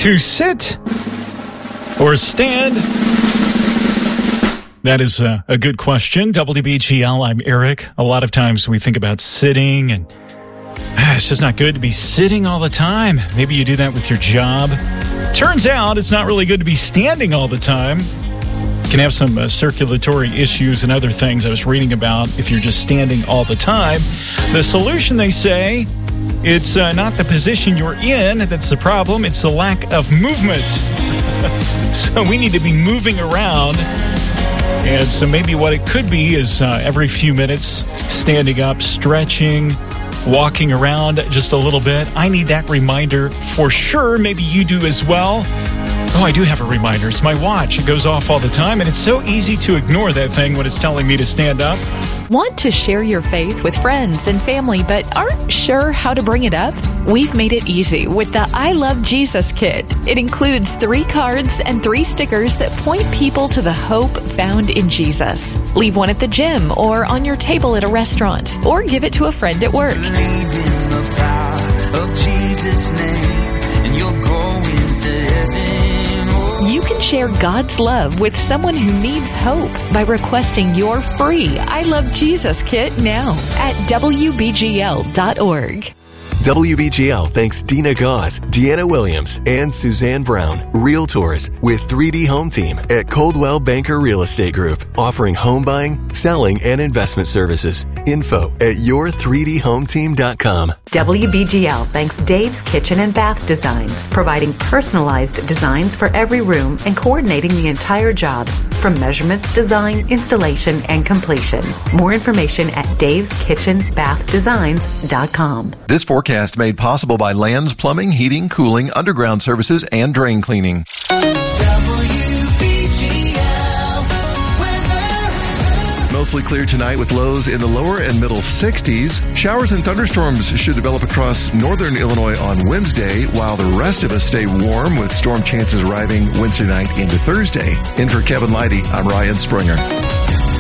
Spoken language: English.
To sit or stand? That is a good question. WBGL, I'm Eric. A lot of times we think about sitting, and it's just not good to be sitting all the time. Maybe you do that with your job. Turns out it's not really good to be standing all the time. You can have some circulatory issues and other things I was reading about if you're just standing all the time. The solution, they say, it's not the position you're in that's the problem. It's the lack of movement. So we need to be moving around. And so maybe what it could be is every few minutes, standing up, stretching, walking around just a little bit. I need that reminder for sure. Maybe you do as well. Oh, I do have a reminder. It's my watch. It goes off all the time, and it's so easy to ignore that thing when it's telling me to stand up. Want to share your faith with friends and family, but aren't sure how to bring it up? We've made it easy with the I Love Jesus Kit. It includes 3 cards and 3 stickers that point people to the hope found in Jesus. Leave one at the gym or on your table at a restaurant, or give it to a friend at work. Believe in the power of Jesus' name, and you're going to heaven. You can share God's love with someone who needs hope by requesting your free I Love Jesus Kit now at WBGL.org. WBGL thanks Dina Gauze, Deanna Williams, and Suzanne Brown, Realtors with 3D Home Team at Coldwell Banker Real Estate Group, offering home buying, selling, and investment services. Info at your3dhometeam.com. WBGL thanks Dave's Kitchen and Bath Designs, providing personalized designs for every room and coordinating the entire job, from measurements, design, installation, and completion. More information at daveskitchenbathdesigns.com. This forecast made possible by Lands Plumbing, Heating, Cooling, Underground Services, and Drain Cleaning. Mostly clear tonight with lows in the lower and middle 60s. Showers and thunderstorms should develop across northern Illinois on Wednesday, while the rest of us stay warm with storm chances arriving Wednesday night into Thursday. In for Kevin Leidy, I'm Ryan Springer.